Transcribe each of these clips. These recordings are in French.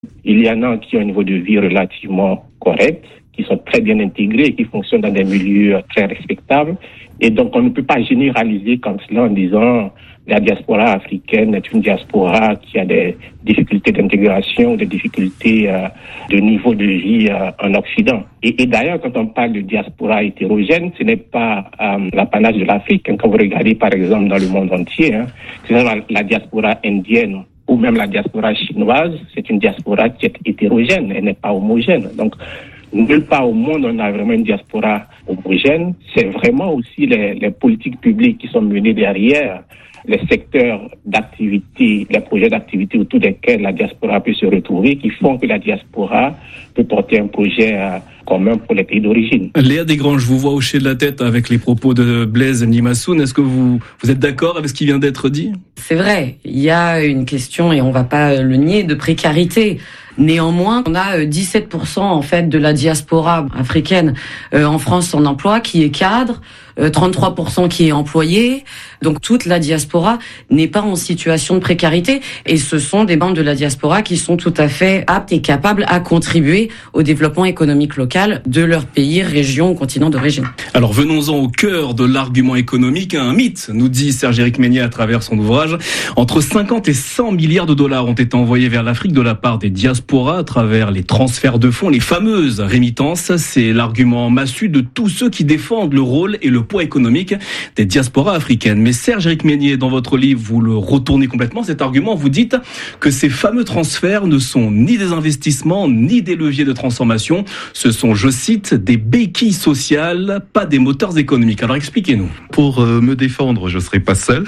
Il y en a qui ont un niveau de vie relativement correct, qui sont très bien intégrés, qui fonctionnent dans des milieux très respectables. Et donc, on ne peut pas généraliser comme cela en disant la diaspora africaine est une diaspora qui a des difficultés d'intégration, des difficultés de niveau de vie en Occident. Et d'ailleurs, quand on parle de diaspora hétérogène, ce n'est pas l'apanage de l'Afrique. Quand vous regardez, par exemple, dans le monde entier, c'est la diaspora indienne ou même la diaspora chinoise, c'est une diaspora qui est hétérogène, elle n'est pas homogène. Donc, nulle part au monde, on a vraiment une diaspora homogène. C'est vraiment aussi les politiques publiques qui sont menées derrière, les secteurs d'activité, les projets d'activité autour desquels la diaspora peut se retrouver, qui font que la diaspora peut porter un projet commun pour les pays d'origine. Léa Desgranges, je vous vois hocher de la tête avec les propos de Blaise Mnimassoun. Est-ce que vous êtes d'accord avec ce qui vient d'être dit ? C'est vrai, il y a une question, et on va pas le nier, de précarité. Néanmoins, on a 17% en fait de la diaspora africaine en France en emploi qui est cadre, 33% qui est employé. Donc toute la diaspora n'est pas en situation de précarité, et ce sont des membres de la diaspora qui sont tout à fait aptes et capables à contribuer au développement économique local de leur pays, région ou continent d'origine. Alors venons-en au cœur de l'argument économique, un mythe, nous dit Serge-Éric Meignet à travers son ouvrage. Entre 50 et 100 milliards de dollars ont été envoyés vers l'Afrique de la part des diasporas à travers les transferts de fonds, les fameuses rémittances. C'est l'argument massu de tous ceux qui défendent le rôle et le poids économique des diasporas africaines. Mais Serge-Éric Meignet, dans votre livre, vous le retournez complètement, cet argument. Vous dites que ces fameux transferts ne sont ni des investissements, ni des leviers de transformation. Ce sont, je cite, des béquilles sociales, pas des moteurs économiques. Alors expliquez-nous. Pour me défendre, je ne serai pas seul,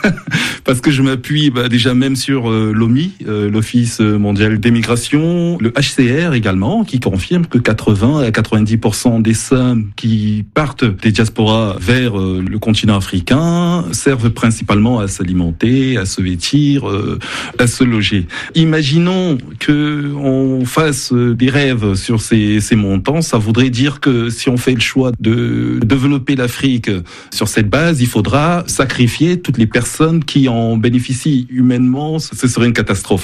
parce que je m'appuie déjà même sur l'OMI, l'Office mondial des migrations, le HCR également, qui confirme que 80 à 90% des sommes qui partent des diasporas vers le continent africain servent principalement à s'alimenter, à se vêtir, à se loger. Imaginons que on fasse des rêves sur ces montants. Ça voudrait dire que si on fait le choix de développer l'Afrique sur cette base, il faudra sacrifier toutes les personnes qui en bénéficient humainement. Ce serait une catastrophe.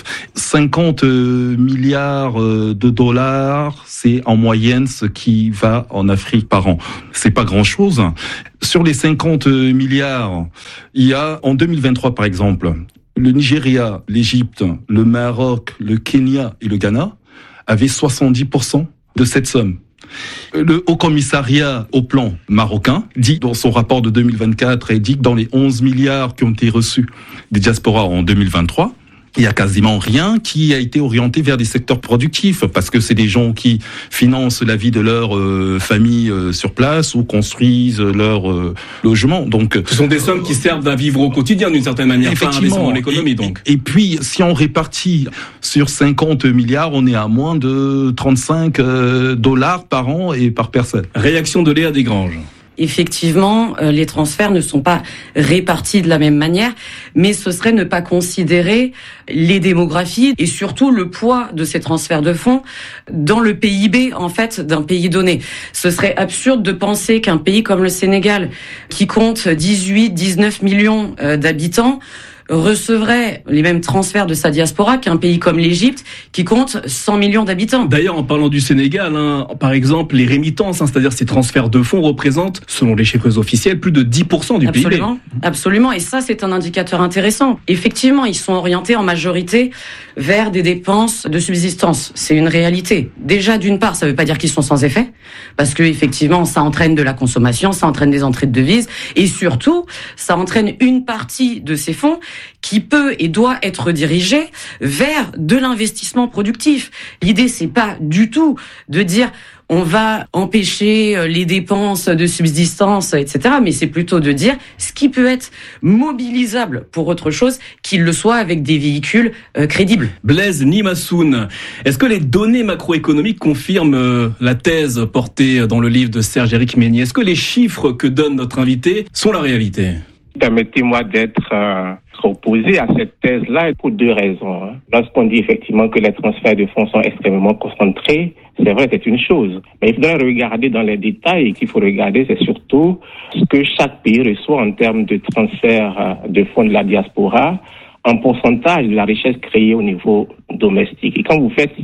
50 milliards de dollars, c'est en moyenne ce qui va en Afrique par an. C'est pas grand-chose. Sur les 50 milliards, il y a en 2023 par exemple, le Nigeria, l'Égypte, le Maroc, le Kenya et le Ghana avaient 70% de cette somme. Le Haut Commissariat au plan marocain dit dans son rapport de 2024, et dit que dans les 11 milliards qui ont été reçus des diasporas en 2023, il y a quasiment rien qui a été orienté vers des secteurs productifs, parce que c'est des gens qui financent la vie de leur famille sur place ou construisent leur logement. Donc, ce sont des sommes qui servent à vivre au quotidien d'une certaine manière, pas un investissement dans l'économie. Donc. Et puis, si on répartit sur 50 milliards, on est à moins de 35 dollars par an et par personne. Réaction de Léa Desgranges. Effectivement, les transferts ne sont pas répartis de la même manière, mais ce serait ne pas considérer les démographies et surtout le poids de ces transferts de fonds dans le PIB, en fait, d'un pays donné. Ce serait absurde de penser qu'un pays comme le Sénégal, qui compte 18-19 millions d'habitants, recevrait les mêmes transferts de sa diaspora qu'un pays comme l'Égypte qui compte 100 millions d'habitants. D'ailleurs, en parlant du Sénégal, par exemple, les rémittances, c'est-à-dire ces transferts de fonds représentent, selon les chiffres officiels, plus de 10% du PIB. Absolument. Et ça, c'est un indicateur intéressant. Effectivement, ils sont orientés en majorité vers des dépenses de subsistance. C'est une réalité. Déjà, d'une part, ça ne veut pas dire qu'ils sont sans effet, parce que effectivement, ça entraîne de la consommation, ça entraîne des entrées de devises, et surtout, ça entraîne une partie de ces fonds qui peut et doit être dirigé vers de l'investissement productif. L'idée, c'est pas du tout de dire on va empêcher les dépenses de subsistance, etc. Mais c'est plutôt de dire ce qui peut être mobilisable pour autre chose, qu'il le soit avec des véhicules crédibles. Blaise Mnimassoun, est-ce que les données macroéconomiques confirment la thèse portée dans le livre de Serge-Éric Meignet ? Est-ce que les chiffres que donne notre invité sont la réalité ? Permettez-moi d'être opposé à cette thèse-là pour deux raisons. Lorsqu'on dit effectivement que les transferts de fonds sont extrêmement concentrés, c'est vrai, c'est une chose. Mais il faudrait regarder dans les détails, et qu'il faut regarder, c'est surtout ce que chaque pays reçoit en termes de transfert de fonds de la diaspora en pourcentage de la richesse créée au niveau domestique. Et quand vous faites